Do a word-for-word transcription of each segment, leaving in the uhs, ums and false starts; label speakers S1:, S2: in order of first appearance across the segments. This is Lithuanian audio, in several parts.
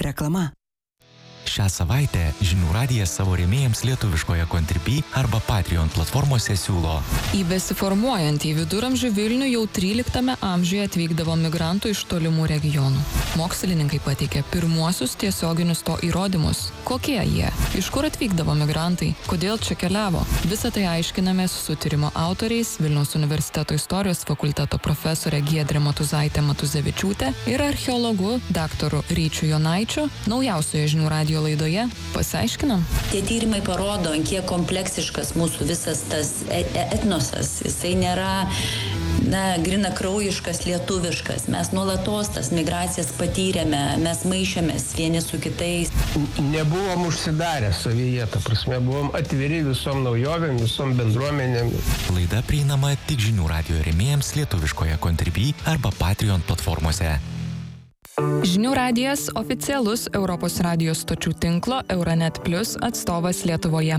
S1: Reklama.
S2: Šią savaitę Žinių radijas savo rėmėjams lietuviškoje Contribui arba Patreon platformose siūlo.
S3: Į besiformuojantį viduramžių Vilnių jau tryliktame amžiuje atvykdavo migrantų iš tolimų regionų. Mokslininkai pateikė pirmuosius tiesioginius to įrodymus. Kokie jie? Iš kur atvykdavo migrantai? Kodėl čia keliavo? Visą tai aiškinamės su tyrimo autoriais Vilniaus universiteto istorijos fakulteto profesorė Giedrė Matuzaitė Matuzevičiūtė ir archeologu daktaru Ryčiu Jonaičiu naujausioje Žinių radijo laidoje pasiaiškinam.
S4: Tie tyrimai parodo, kiek kompleksiškas mūsų visas tas etnosas. Jisai nėra, na, grina kraujiškas, lietuviškas. Mes nuolatos tas migracijas patyrėme, mes maišėmės vieni su kitais.
S5: Nebuvom užsidarę savyje, ta prasme, buvom atviri visom naujovėm, visom bendruomenėm.
S2: Laida prieinama tik Žinių radijo rėmėjams lietuviškoje Contribui arba Patreon platformose.
S3: Žinių radijas oficialus Europos radijos stočių tinklo Euronet Plus atstovas Lietuvoje.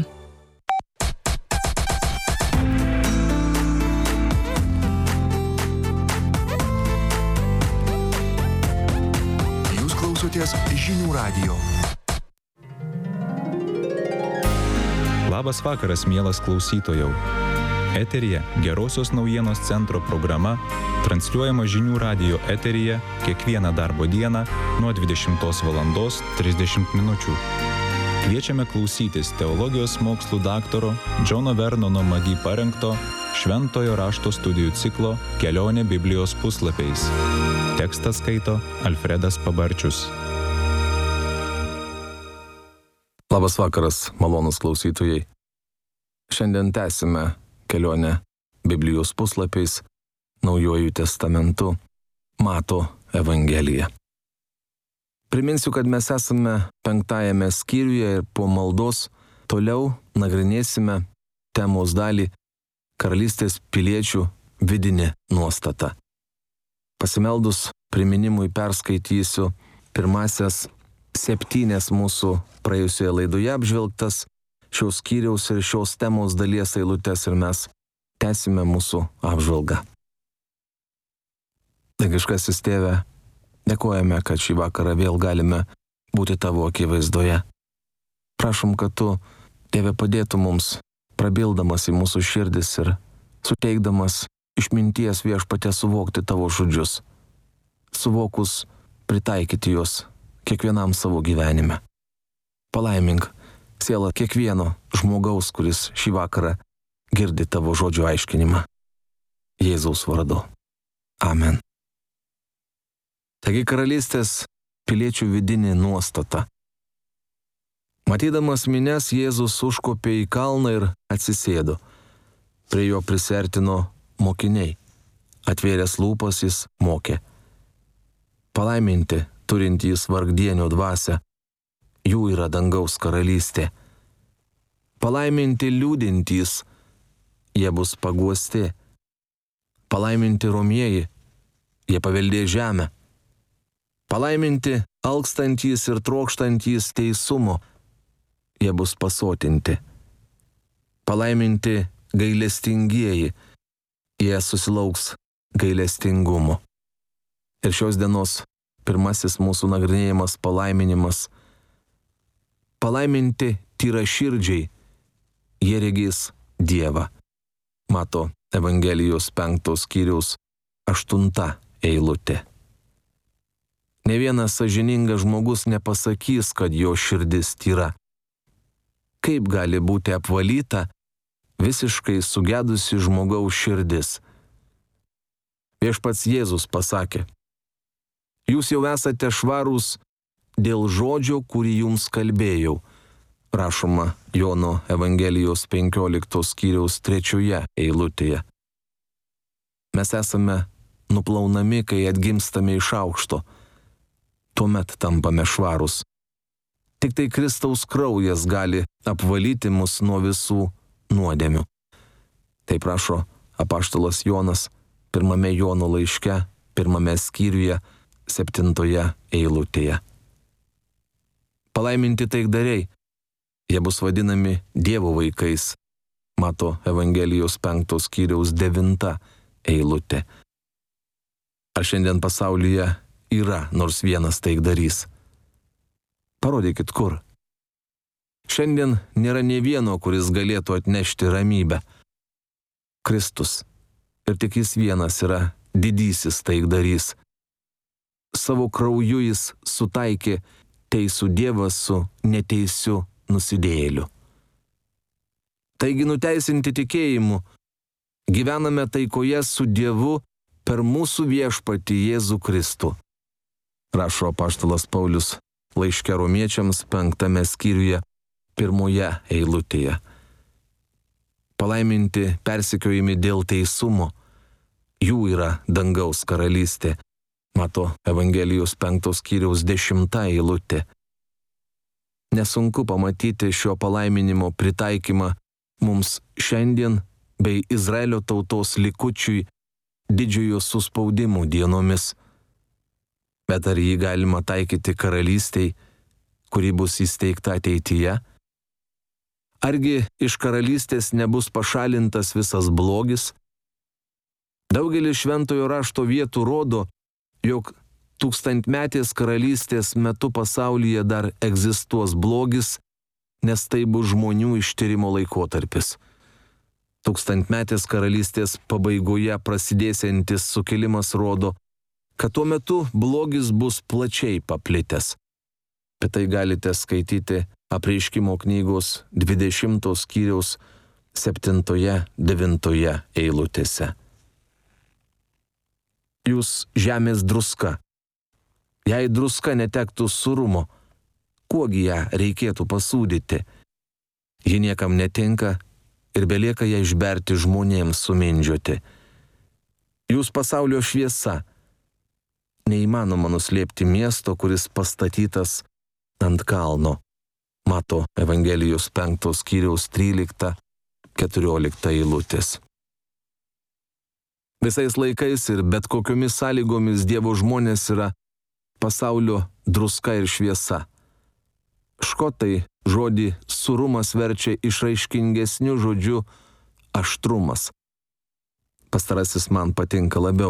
S6: Jūs klausotės Žinių radijo.
S7: Labas vakaras, mielas klausytojau. Eteryje Gerosios naujienos centro programa, transliuojama Žinių radijo eteryje kiekvieną darbo dieną nuo dvidešimtos valandos trisdešimt minučių. Kviečiame klausytis teologijos mokslų daktaro Džono Vernono Magi parengto Šventojo rašto studijų ciklo Kelionė Biblijos puslapiais. Tekstą skaito Alfredas Pabarčius.
S8: Labas vakaras, malonūs klausytojai. Šiandien tęsime kelionę Biblijos puslapiais, Naujuoju testamentu, Mato Evangelija. Priminsiu, kad mes esame penktajame skyriuje ir po maldos toliau nagrinėsime temos dalį Karalystės piliečių vidinė nuostata. Pasimeldus priminimui perskaitysiu pirmasias septynias mūsų praėjusioje laidoje apžvelgtas šios skyriaus ir šios temos dalies eilutes ir mes tęsime mūsų apžvalgą. Dangiškasis Tėve, dėkojame, kad šį vakarą vėl galime būti tavo akivaizdoje. Prašom, kad tu, Tėve, padėtų mums, prabildamas į mūsų širdis ir suteikdamas išminties Viešpatie suvokti tavo žodžius, suvokus pritaikyti juos kiekvienam savo gyvenime. Palaimink sielą kiekvieno žmogaus, kuris šį vakarą girdi tavo žodžių aiškinimą. Jėzaus vardu. Amen. Taigi karalystės piliečių vidinė nuostata. Matydamas minias, Jėzus užkopė į kalną ir atsisėdo. Prie jo prisertino mokiniai. Atvėręs lūpas jis mokė. Palaiminti, turintys vargdienio dvasią, jų yra dangaus karalystė. Palaiminti liūdintys, jie bus paguosti. Palaiminti romieji, jie paveldės žemę. Palaiminti alkstantys ir trokštantys teisumo, jie bus pasotinti. Palaiminti gailestingieji, jie susilauks gailestingumo. Ir šios dienos pirmasis mūsų nagrinėjimas palaiminimas. Palaiminti tyraširdžiai, jie regės Dievą. Mato Evangelijos penktos skyriaus aštunta eilutė. Ne vienas sąžiningas žmogus nepasakys, kad jo širdis tyra. Kaip gali būti apvalyta visiškai sugedusi žmogaus širdis? Viešpats Jėzus pasakė: jūs jau esate švarūs dėl žodžio, kurį jums kalbėjau. Rašoma Jono Evangelijos penkioliktos skyriaus trečioje eilutėje. Mes esame nuplaunami, kai atgimstame iš aukšto. Tuomet tampame švarūs. Tik tai Kristaus kraujas gali apvalyti mus nuo visų nuodėmių. Taip rašo apaštalas Jonas pirmame Jono laiške, pirmame skyriuje, septintoje eilutėje. Palaiminti taikdariai, jie bus vadinami Dievo vaikais. Mato Evangelijos penktos skyriaus devinta eilutė. Ar šiandien pasaulyje yra nors vienas taikdarys? Parodykit kur. Šiandien nėra nei vieno, kuris galėtų atnešti ramybę. Kristus. Ir tik jis vienas yra didysis taikdarys. Savo krauju jis sutaikė teisų Dievą su neteisiu nusidėjėliu. Taigi nuteisinti tikėjimu, gyvename taikoje su Dievu per mūsų viešpatį Jėzų Kristų. Rašo apaštalas Paulius laiške romiečiams penktame skyriuje, pirmoje eilutėje. Palaiminti persekiojami dėl teisumo, jų yra dangaus karalystė. Mato Evangelijos penktos skyriaus dešimta eilutė. Nesunku pamatyti šio palaiminimo pritaikymą mums šiandien bei Izraelio tautos likučiui didžiojo suspaudimų dienomis. Bet ar jį galima taikyti karalystiai, kuri bus įsteigta ateityje? Argi iš karalystės nebus pašalintas visas blogis? Daugelis šventojo rašto vietų rodo, jog tūkstantmetės karalystės metu pasaulyje dar egzistuos blogis, nes tai bus žmonių ištyrimo laikotarpis. Tūkstantmetės karalystės pabaigoje prasidėsiantis sukilimas rodo, kad tuo metu blogis bus plačiai paplitęs. Apie tai galite skaityti Apreiškimo knygos dvidešimtos skyriaus septintoje devintoje eilutėse. Jūs žemės druska. Jei druska netektų surumo, kuogi ją reikėtų pasūdyti? Ji niekam netinka ir belieka ją išberti žmonėms sumindžioti. Jūs pasaulio šviesa. Neįmanoma nuslėpti miesto, kuris pastatytas ant kalno. Mato Evangelijos penktos skyriaus trylikta keturiolikta eilutės. Visais laikais ir bet kokiomis sąlygomis Dievo žmonės yra pasaulio druska ir šviesa. Škotai žodį surumas verčia išraiškingesniu žodžiu aštrumas. Pastarasis man patinka labiau.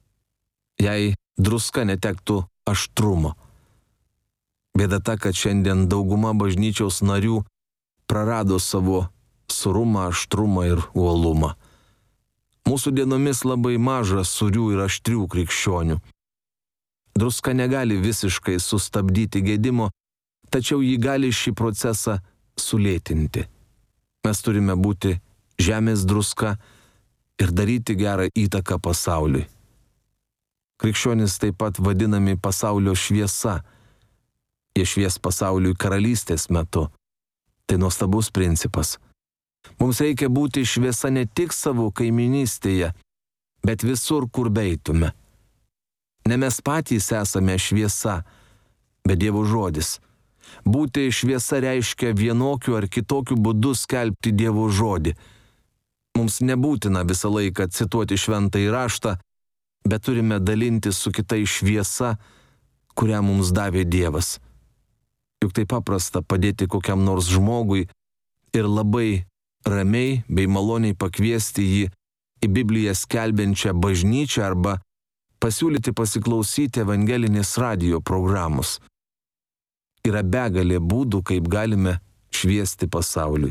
S8: Jei druska netektų aštrumo. Bėda ta, kad šiandien dauguma bažnyčios narių prarado savo surumą, aštrumą ir uolumą. Mūsų dienomis labai maža surių ir aštrių krikščionių. Druska negali visiškai sustabdyti gedimo, tačiau ji gali šį procesą sulėtinti. Mes turime būti žemės druska ir daryti gerą įtaką pasauliui. Krikščionys taip pat vadinami pasaulio šviesa. Jie švies pasauliui karalystės metu. Tai nuostabus principas. Mums reikia būti šviesa ne tik savo kaiminystėje, bet visur, kur beitume. Ne mes patys esame šviesa, bet Dievo žodis. Būti šviesa reiškia vienokiu ar kitokiu būdu skelbti Dievo žodį. Mums nebūtina visą laiką cituoti šventąjį raštą, bet turime dalinti su kitais šviesa, kurią mums davė Dievas. Juk tai paprasta padėti kokiam nors žmogui ir labai ramiai bei maloniai pakviesti jį į Bibliją skelbiančią bažnyčią arba pasiūlyti pasiklausyti evangelinės radijo programos. Yra begalė būdų, kaip galime šviesti pasauliui.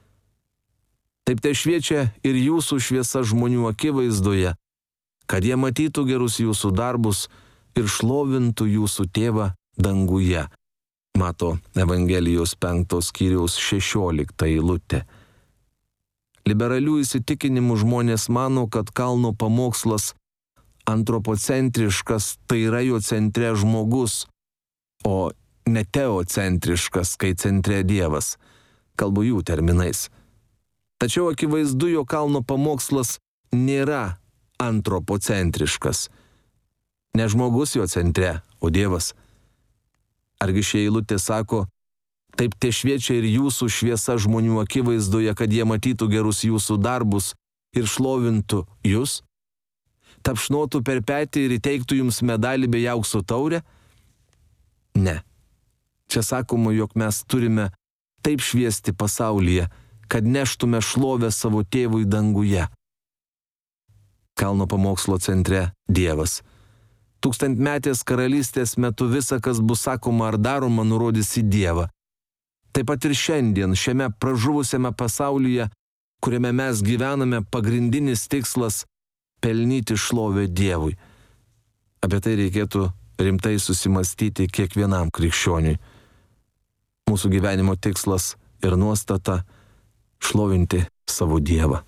S8: Taip te šviečia ir jūsų šviesa žmonių akivaizdoje, kad jie matytų gerus jūsų darbus ir šlovintų jūsų tėvą danguje. Mato Evangelijos penktos skyriaus šešiolikta eilutė. Liberalių įsitikinimų žmonės mano, kad kalno pamokslas antropocentriškas, tai yra jo centre žmogus, o ne teocentriškas, kai centre Dievas. Kalbu jų terminais. Tačiau akivaizdu, jo kalno pamokslas nėra antropocentriškas. Ne žmogus jo centre, o Dievas. Argi šie eilutė sako, taip te šviečia ir jūsų šviesa žmonių akivaizdoje, kad jie matytų gerus jūsų darbus ir šlovintų jūs? Tapšnotų per petį ir įteiktų jums medalį bei aukso taurę? Ne. Čia sakoma, jog mes turime taip šviesti pasaulyje, kad neštume šlovę savo tėvui danguje. Kalno pamokslo centre Dievas. Tūkstantmetės karalystės metu visa, kas bus sakoma ar daroma, nurodys į Dievą. Taip pat ir šiandien, šiame pražuvusiame pasaulyje, kuriame mes gyvename, pagrindinis tikslas – pelnyti šlovę Dievui. Apie tai reikėtų rimtai susimastyti kiekvienam krikščioniui. Mūsų gyvenimo tikslas ir nuostata – šlovinti savo Dievą.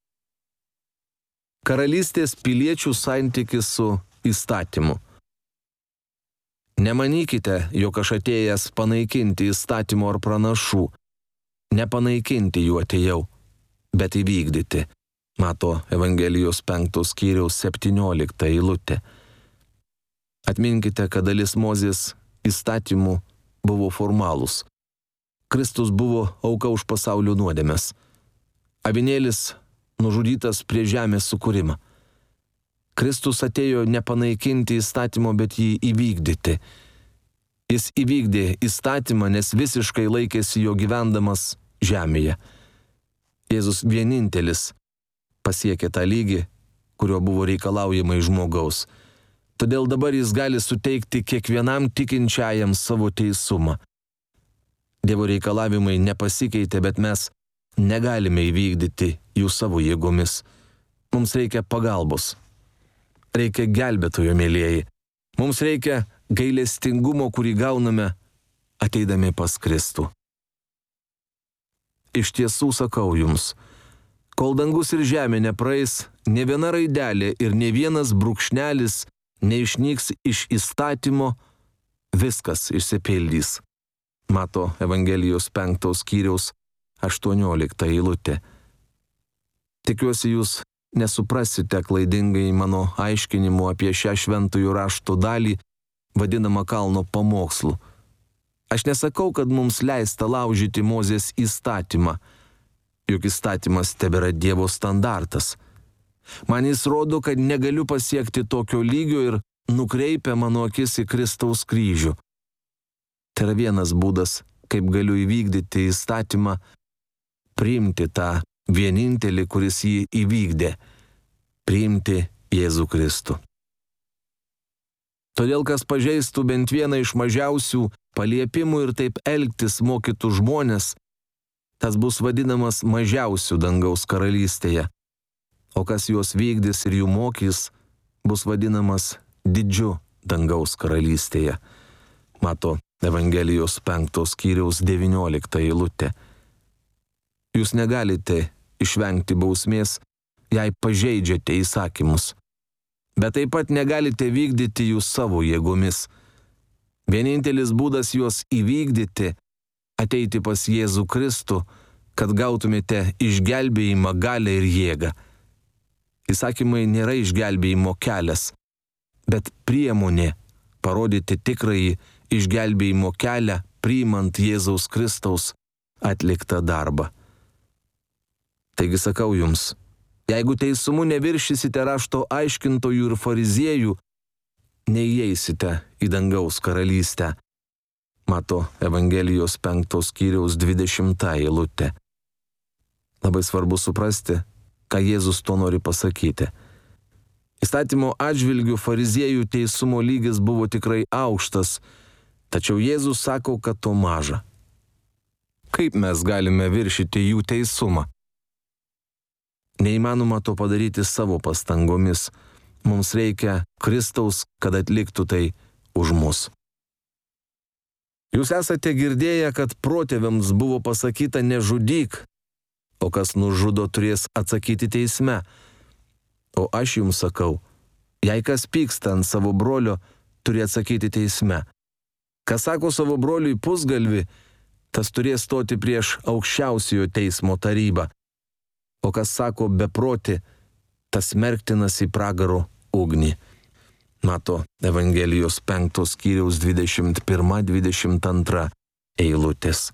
S8: Karalystės piliečių santykis su įstatymu. Nemanykite, jog aš atėjęs panaikinti įstatymo ar pranašų. Nepanaikinti jų atėjau, bet įvykdyti. Mato Evangelijos penktos skyriaus septyniolikta eilutė. Atminkite, kad dalis Mozės įstatymų buvo formalūs. Kristus buvo auka už pasaulio nuodėmes. Avinėlis nužudytas prie žemės sukūrimą. Kristus atėjo nepanaikinti įstatymo, bet jį įvykdyti. Jis įvykdė įstatymą, nes visiškai laikėsi jo gyvendamas žemėje. Jėzus vienintelis pasiekė tą lygį, kurio buvo reikalaujama iš žmogaus. Todėl dabar jis gali suteikti kiekvienam tikinčiajam savo teisumą. Dievo reikalavimai nepasikeitė, bet mes negalime įvykdyti jų savo jėgomis. Mums reikia pagalbos. Reikia gelbėtojo, mėlieji. Mums reikia gailestingumo, kurį gauname ateidami pas Kristų. Iš tiesų sakau jums, kol dangus ir žemė nepraeis, ne viena raidelė ir ne vienas brūkšnelis neišnyks iš įstatymo, viskas išsipildys. Mato Evangelijos penktos skyriaus aštuoniolikta eilutė. Tikiuosi, jūs nesuprasite klaidingai mano aiškinimu apie šią šventųjų rašto dalį, vadinamą kalno pamokslu. Aš nesakau, kad mums leista laužyti Mozės įstatymą, juk įstatymas tebėra Dievo standartas. Man jis rodo, kad negaliu pasiekti tokio lygio ir nukreipia mano akis į Kristaus kryžių. Tai yra vienas būdas, kaip galiu įvykdyti įstatymą, priimti tą vienintelį, kuris jį įvykdė, priimti Jėzų Kristų. Todėl, kas pažeistų bent vieną iš mažiausių paliepimų ir taip elgtis mokytų žmonės, tas bus vadinamas mažiausiu dangaus karalystėje, o kas juos vykdys ir jų mokys, bus vadinamas didžiu dangaus karalystėje. Mato Evangelijos penktos skyriaus devyniolikta eilutė. Jūs negalite išvengti bausmės, jei pažeidžiate įsakymus, bet taip pat negalite vykdyti jų savo jėgomis. Vienintelis būdas juos įvykdyti – ateiti pas Jėzų Kristų, kad gautumėte išgelbėjimą, galią ir jėgą. Įsakymai nėra išgelbėjimo kelias, bet priemonė parodyti tikrąjį išgelbėjimo kelią, priimant Jėzaus Kristaus atliktą darbą. Taigi sakau jums, jeigu teisumu neviršysite rašto aiškintojų ir fariziejų, neįeisite į dangaus karalystę. Mato Evangelijos penktos skyriaus dvidešimta eilutė. Labai svarbu suprasti, ką Jėzus to nori pasakyti. Įstatymo atžvilgių fariziejų teisumo lygis buvo tikrai aukštas, tačiau Jėzus sako, kad to maža. Kaip mes galime viršyti jų teisumą? Neįmanoma to padaryti savo pastangomis. Mums reikia Kristaus, kad atliktų tai už mus. Jūs esate girdėję, kad protėviams buvo pasakyta nežudyk, o kas nužudo turės atsakyti teisme. O aš jums sakau, jei kas pyksta ant savo brolio, turi atsakyti teisme. Kas sako savo broliui pusgalvi, tas turės stoti prieš aukščiausiojo teismo tarybą. O kas sako beproti, tas smerktinas į pragaro ugnį. Mato Evangelijos penktos skyriaus dvidešimt pirma dvidešimt antra eilutės.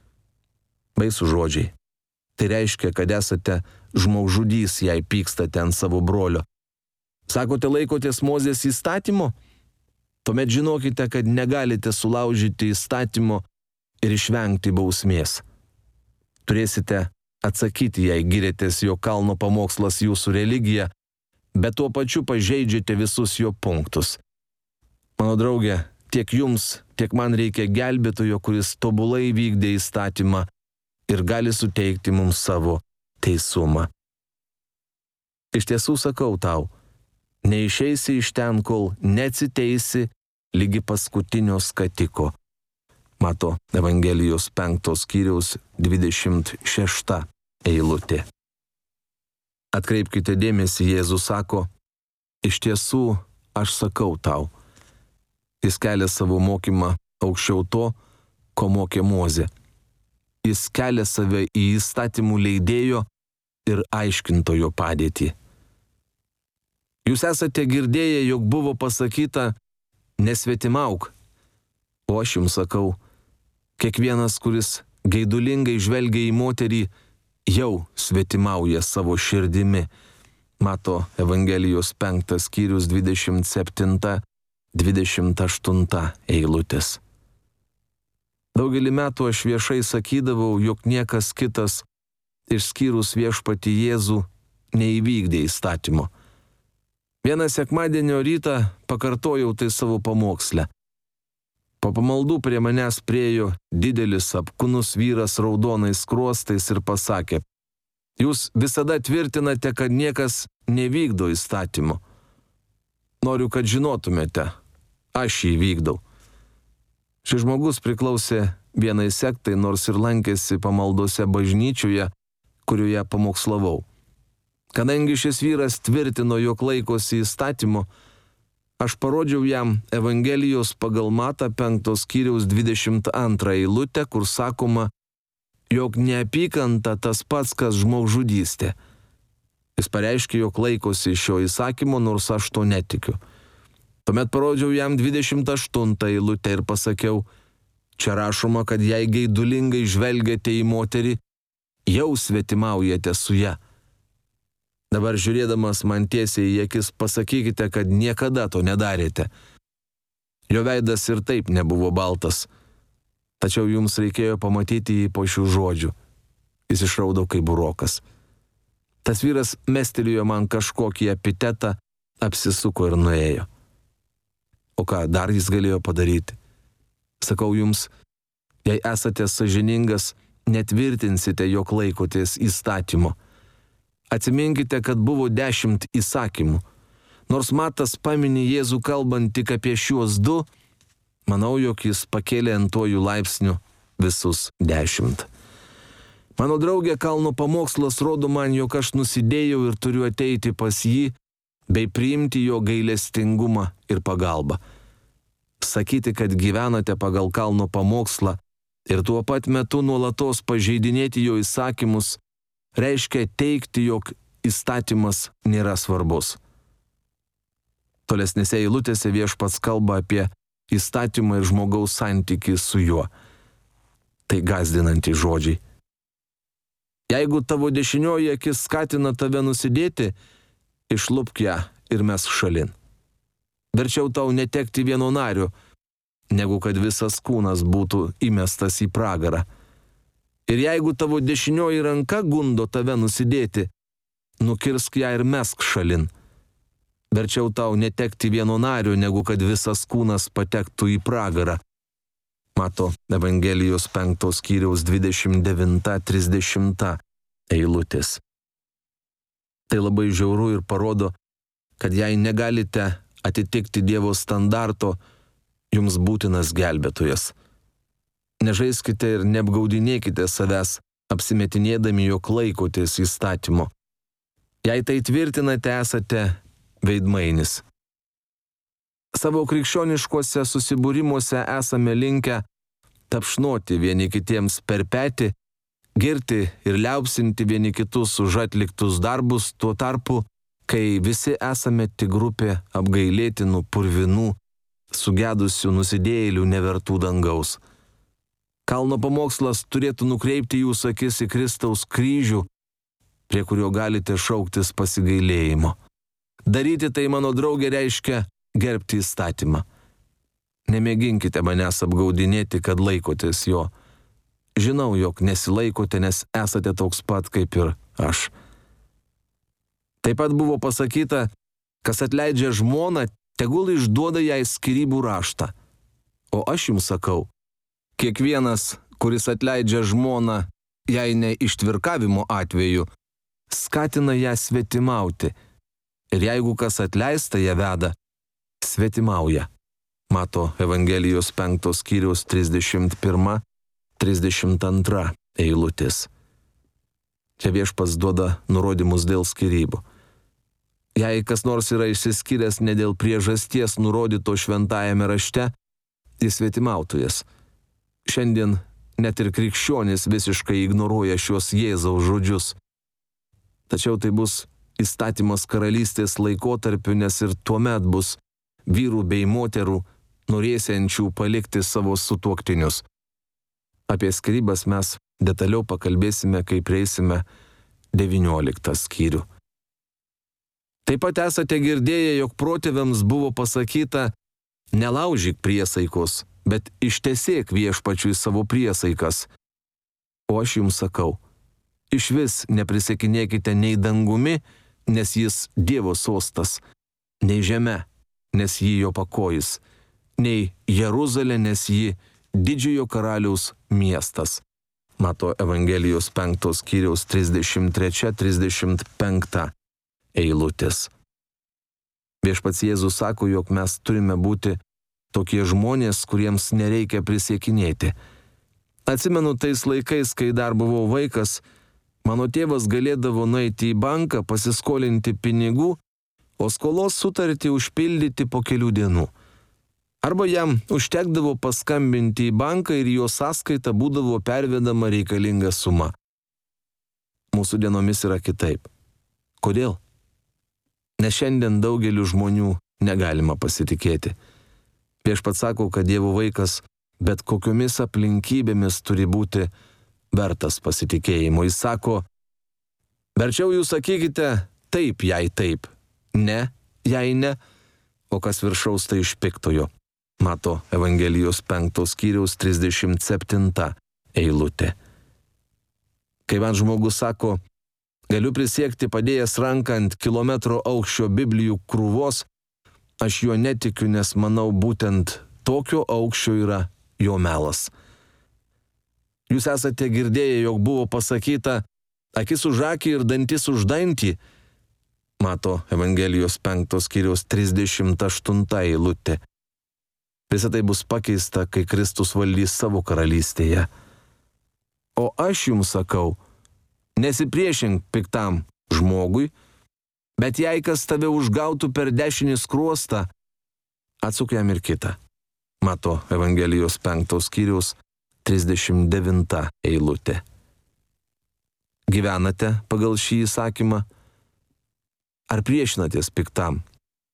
S8: Baisų žodžiai. Tai reiškia, kad esate žmogžudys, jei pykstate ant savo brolio. Sakote, laikotės Mozės įstatymo? Tuomet žinokite, kad negalite sulaužyti įstatymo ir išvengti bausmės. Turėsite atsakyti, jei girėtės, jo kalno pamokslas jūsų religija, bet tuo pačiu pažeidžiate visus jo punktus. Mano draugė, tiek jums, tiek man reikia gelbėtojo, kuris tobulai vykdė įstatymą ir gali suteikti mums savo teisumą. Iš tiesų sakau tau, neišeisi iš ten, kol neatsiteisi lygi paskutinio skatiko. Mato Evangelijos penktos skyriaus dvidešimt šešta eilutė. Atkreipkite dėmesį, Jėzus sako, iš tiesų aš sakau tau. Jis kelia savo mokymą aukščiau to, ko mokė Mozė. Jis kelia save į įstatymų leidėjo ir aiškintojo padėtį. Jūs esate girdėję, jog buvo pasakyta, nesvetimauk. O aš jums sakau, kiekvienas, kuris geidulingai žvelgia į moterį, jau svetimauja savo širdimi. Mato Evangelijos penktas skyrius dvidešimt septinta dvidešimt aštunta eilutės. Daugelį metų aš viešai sakydavau, jog niekas kitas, išskyrus viešpatį Jėzų, neįvykdė įstatymo. Vieną sekmadienio rytą pakartojau tai savo pamoksle. Po pamaldų prie manęs priėjo didelis apkūnus vyras raudonais skruostais ir pasakė, jūs visada tvirtinate, kad niekas nevykdo įstatymo. Noriu, kad žinotumėte, aš jį vykdau. Šis žmogus priklausė vienai sektai, nors ir lankėsi pamaldose bažnyčioje, kurioje pamokslavau. Kadangi šis vyras tvirtino, jog laikosi įstatymo, aš parodžiau jam Evangelijos pagal Matą penktos skyriaus dvidešimt antrą eilutę, kur sakoma, jog neapykanta tas pats, kas žmogžudystė. Jis pareiškė, jog laikosi šio įsakymo, nors aš to netikiu. Tuomet parodžiau jam dvidešimt aštuntą eilutę ir pasakiau, čia rašoma, kad jei geidulingai žvelgiate į moterį, jau svetimaujate su ja. Dabar žiūrėdamas man tiesiai į akis, pasakykite, kad niekada to nedarėte. Jo veidas ir taip nebuvo baltas, tačiau jums reikėjo pamatyti jį po šių žodžių. Jis išraudo kaip burokas. Tas vyras mestelėjo man kažkokį epitetą, apsisuko ir nuėjo. O ką dar jis galėjo padaryti? Sakau jums, jei esate sąžiningas, netvirtinsite, jog laikotės įstatymo. Atsiminkite, kad buvo dešimt įsakymų. Nors Matas pamini Jėzų kalbant tik apie šiuos du, manau, jog jis pakėlė antuoju laipsniu visus dešimt. Mano draugė, kalno pamokslas rodo man, jog aš nusidėjau ir turiu ateiti pas jį, bei priimti jo gailestingumą ir pagalbą. Sakyti, kad gyvenate pagal kalno pamokslą ir tuo pat metu nuolatos pažeidinėti jo įsakymus, reiškia teigti, jog įstatymas nėra svarbus. Tolesnėse eilutėse Viešpats kalba apie įstatymą ir žmogaus santykį su juo. Tai gąsdinantys žodžiai. Jeigu tavo dešinioji akis skatina tave nusidėti, išlupk ją ir mesk šalin. Verčiau tau netekti vieno nario, negu kad visas kūnas būtų įmestas į pragarą. Ir jeigu tavo dešinioji ranka gundo tave nusidėti, nukirsk ją ir mesk šalin. Verčiau tau netekti vieno nario, negu kad visas kūnas patektų į pragarą. Mato Evangelijos penktos skyriaus dvidešimt devinta trisdešimta eilutės. Tai labai žiauru ir parodo, kad jei negalite atitikti Dievo standarto, jums būtinas gelbėtojas. Nežaiskite ir neapgaudinėkite savęs, apsimetinėdami, jog laikotės įstatymo. Jei tai tvirtinate, esate veidmainis. Savo krikščioniškuose susibūrimuose esame linkę tapšnoti vieni kitiems per petį, girti ir liaupsinti vieni kitus už atliktus darbus, tuo tarpu, kai visi esame tik grupė apgailėtinų, purvinų, sugedusių nusidėjėlių nevertų dangaus. Kalno pamokslas turėtų nukreipti jūsų akis į Kristaus kryžių, prie kurio galite šauktis pasigailėjimo. Daryti tai, mano draugė, reiškia gerbti įstatymą. Nemėginkite manęs apgaudinėti, kad laikotės jo. Žinau, jog nesilaikote, nes esate toks pat kaip ir aš. Taip pat buvo pasakyta, kas atleidžia žmoną, tegul išduoda jai skyrybų raštą. O aš jums sakau, kiekvienas, kuris atleidžia žmoną, jei ne ištvirkavimo atveju, skatina ją svetimauti. Ir jeigu kas atleista ją veda, svetimauja. Mato Evangelijos penktos skyriaus trisdešimt pirma trisdešimt antra eilutės. Čia viešpats duoda nurodymus dėl skyrybų. Jei kas nors yra išsiskyręs ne dėl priežasties nurodyto šventajame rašte, jis svetimautojas. Šiandien net ir krikščionys visiškai ignoruoja šios Jėzaus žodžius. Tačiau tai bus įstatymas karalystės laikotarpiu, nes ir tuomet bus vyrų bei moterų norėsiančių palikti savo sutuoktinius. Apie skyrybas mes detaliau pakalbėsime, kai prieisime devynioliktą skyrių. Taip pat esate girdėję, jog protėviams buvo pasakyta, nelaužyk priesaikos, bet ištesėk viešpačiui savo priesaikas. O aš jums sakau, išvis neprisekinėkite nei dangumi, nes jis Dievo sostas, nei žeme, nes jį jo pakojis, nei Jeruzalė, nes jį didžiojo karaliaus miestas. Mato Evangelijos penktos skyriaus trisdešimt trečia trisdešimt penkta eilutės. Viešpats Jėzus sako, jog mes turime būti tokie žmonės, kuriems nereikia prisiekinėti. Atsimenu tais laikais, kai dar buvau vaikas, mano tėvas galėdavo nueiti į banką, pasiskolinti pinigų, o skolos sutartį užpildyti po kelių dienų. Arba jam užtekdavo paskambinti į banką ir jo sąskaita būdavo pervedama reikalinga suma. Mūsų dienomis yra kitaip. Kodėl? Nes šiandien daugeliu žmonių negalima pasitikėti. Viešpats sako, kad Dievo vaikas bet kokiomis aplinkybėmis turi būti vertas pasitikėjimo. Jis sako, verčiau jūs sakykite taip, jei taip, ne, jei ne, o kas viršaus tai iš piktojo. Mato Evangelijos penktos skyriaus trisdešimt septinta eilutė. Kai man žmogus sako, galiu prisiekti padėjęs ranką ant kilometro aukščio Biblijų krūvos, aš juo netikiu, nes manau būtent tokio aukščio yra jo melas. Jūs esate girdėję, jog buvo pasakyta, akis už akį ir dantis už dantį. Mato Evangelijos penktos skyriaus trisdešimt aštunta eilutė. Visą tai bus pakeista, kai Kristus valdys savo karalystėje. O aš jums sakau, nesipriešink piktam žmogui, bet jei kas tave užgautų per dešinį skruostą, atsuk jam ir kitą. Mato Evangelijos penktos skyriaus trisdešimt devinta eilutė. Gyvenate pagal šį įsakymą? Ar priešinatės piktam?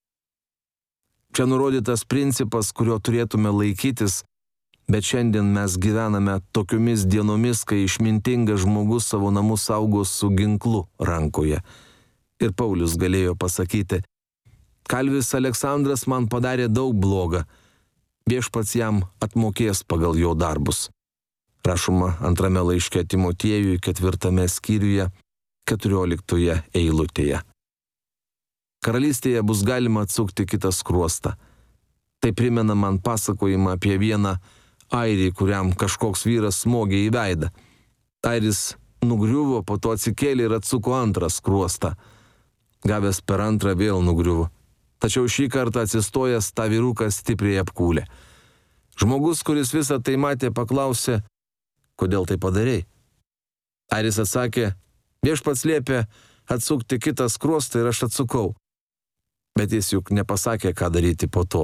S8: Čia nurodytas principas, kurio turėtume laikytis, bet šiandien mes gyvename tokiomis dienomis, kai išmintingas žmogus savo namus saugo su ginklu rankoje. Ir Paulius galėjo pasakyti, kalvis Aleksandras man padarė daug bloga, viešpats jam atmokės pagal jo darbus. Rašoma antrame laiške Timotiejui ketvirtame skyriuje keturioliktoje eilutėje. Karalystėje bus galima atsukti kitą skruostą. Tai primena man pasakojimą apie vieną airį, kuriam kažkoks vyras smogė į veidą. Airis nugriuvo, po to atsikėlė ir atsuko antrą skruostą. Gavęs per antrą vėl nugriuvo. Tačiau šį kartą atsistojęs tą vyruką stipriai apkūlė. Žmogus, kuris visą tai matė, paklausė, kodėl tai padarei? Airis atsakė, viešpats liepė atsukti kitą skruostą ir aš atsukau. Bet jis juk nepasakė, ką daryti po to.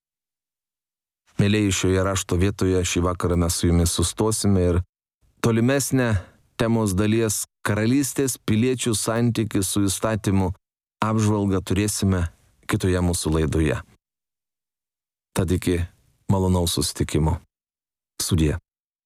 S8: Mėlėjai, šioje rašto vietoje šį vakarą mes su jumis sustosime ir tolimesnę temos dalies karalystės piliečių santykių su įstatymu apžvalgą turėsime kitoje mūsų laidoje. Tad iki malonaus susitikimo. Sudie.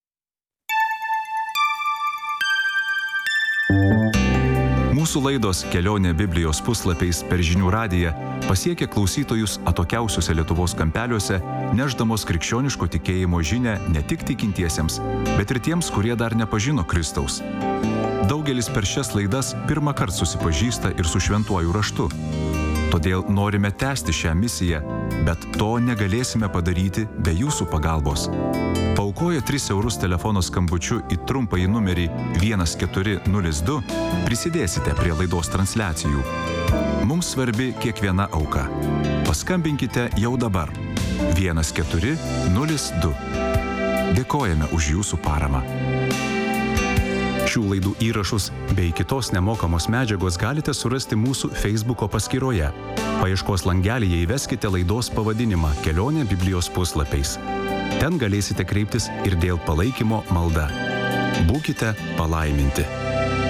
S7: Mūsų laidos Kelionė Biblijos puslapiais per Žinių radiją pasiekė klausytojus atokiausiuose Lietuvos kampeliuose, nešdamos krikščioniško tikėjimo žinią ne tik tikintiesiems, bet ir tiems, kurie dar nepažino Kristaus. Daugelis per šias laidas pirmą kartą susipažįsta ir su šventuoju raštu.
S1: Todėl norime tęsti šią misiją, bet to negalėsime padaryti be jūsų pagalbos. Paaukoję tris eurus telefono skambučiu į trumpąjį numerį vienas keturi nulis du prisidėsite prie laidos transliacijų. Mums svarbi kiekviena auka. Paskambinkite jau dabar. vienas keturi nulis du. Dėkojame už jūsų paramą.
S9: Šių laidų įrašus bei kitos nemokamos medžiagos galite surasti mūsų Facebooko paskyroje. Paieškos langelyje įveskite laidos pavadinimą Kelionė Biblijos puslapiais. Ten galėsite kreiptis ir dėl palaikymo malda. Būkite palaiminti.